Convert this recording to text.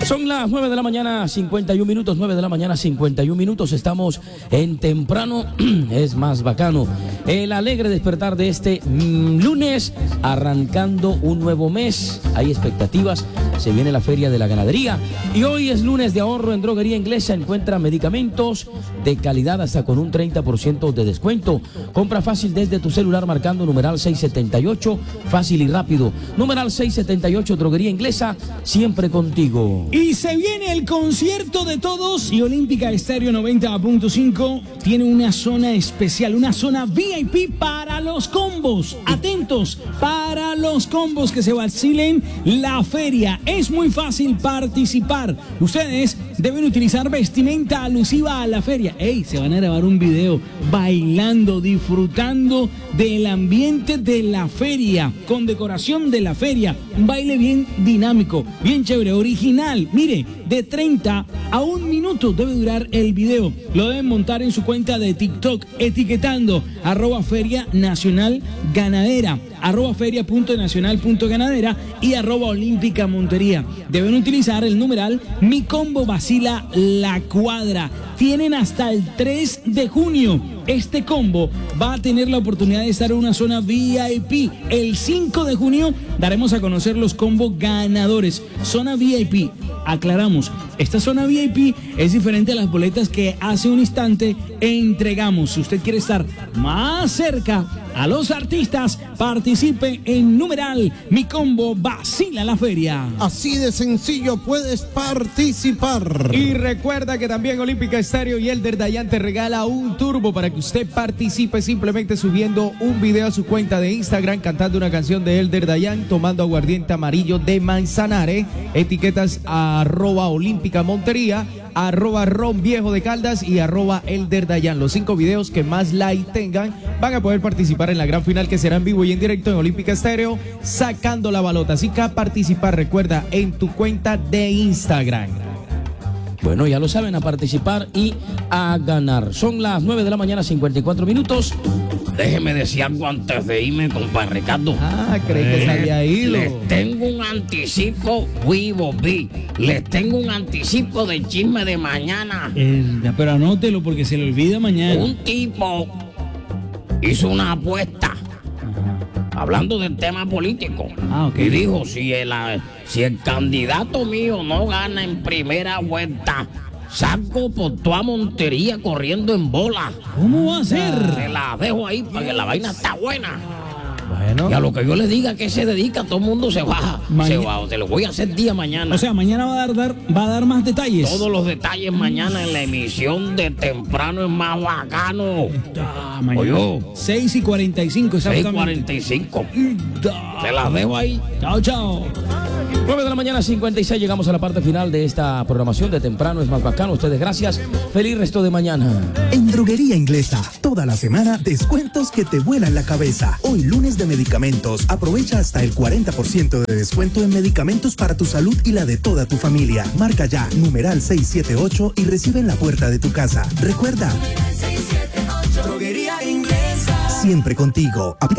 Son las 9 de la mañana, 51 minutos, 9 de la mañana, 51 minutos. Estamos en temprano, es más bacano. El alegre despertar de este lunes, arrancando un nuevo mes. Hay expectativas, se viene la Feria de la Ganadería. Y hoy es lunes de ahorro en Droguería Inglesa. Encuentra medicamentos de calidad hasta con un 30% de descuento. Compra fácil desde tu celular marcando numeral 678, fácil y rápido. Numeral 678, Droguería Inglesa, siempre contigo. Y se viene el concierto de todos y Olímpica Estéreo 90.5 tiene una zona especial, una zona VIP para los combos. Atentos, para los combos que se vacilen la feria. Es muy fácil participar. Ustedes deben utilizar vestimenta alusiva a la feria. Se van a grabar un video bailando, disfrutando del ambiente de la feria, con decoración de la feria. Un baile bien dinámico, bien chévere, original. Mire, de 30 a 1 minuto debe durar el video. Lo deben montar en su cuenta de TikTok etiquetando @Feria Nacional Ganadera, @feria.nacional.ganadera y @Olímpica Montería. Deben utilizar el numeral Mi Combo Vacila la Cuadra. Tienen hasta el 3 de junio. Este combo va a tener la oportunidad de estar en una zona VIP. El 5 de junio daremos a conocer los combos ganadores. Zona VIP. Aclaramos, esta zona VIP es diferente a las boletas que hace un instante entregamos. Si usted quiere estar más cerca a los artistas, participe en numeral Mi Combo Vacila la Feria. Así de sencillo puedes participar. Y recuerda que también Olímpica Estéreo y Elder Dayan te regala un turbo para que usted participe simplemente subiendo un video a su cuenta de Instagram cantando una canción de Elder Dayan, tomando aguardiente amarillo de Manzanares, etiquetas @Olímpica Montería, @Ron Viejo de Caldas y @Elder Dayan. Los 5 videos que más like tengan van a poder participar en la gran final que será en vivo y en directo en Olímpica Estéreo, sacando la balota. Así que a participar, recuerda, en tu cuenta de Instagram. Bueno, ya lo saben, a participar y a ganar. Son las 9 de la mañana, 54 minutos. Déjeme decir algo antes de irme, compadre Ricardo. Creí que se había ido. Les tengo un anticipo, les tengo un anticipo del chisme de mañana. Pero anótelo porque se le olvida mañana. Un tipo hizo una apuesta, hablando del tema político, y dijo, si el candidato mío no gana en primera vuelta, saco por toda Montería corriendo en bola. ¿Cómo va a ser? Se la dejo ahí para que la vaina está buena. Bueno. Y a lo que yo le diga que se dedica, todo el mundo se va. Se lo voy a hacer día mañana. O sea, mañana va a dar más detalles. Todos los detalles mañana en la emisión de Temprano es más bacano. Oye, 6:45 exactamente. 6:45. Se las dejo ahí. Chao, chao. 9 de la mañana, 56. Llegamos a la parte final de esta programación de Temprano es más bacano. Ustedes gracias. Feliz resto de mañana. En Droguería Inglesa, toda la semana, descuentos que te vuelan la cabeza. Hoy lunes de medicamentos, aprovecha hasta el 40% de descuento en medicamentos para tu salud y la de toda tu familia. Marca ya, numeral 678 y recibe en la puerta de tu casa. Recuerda, Droguería Inglesa, siempre contigo.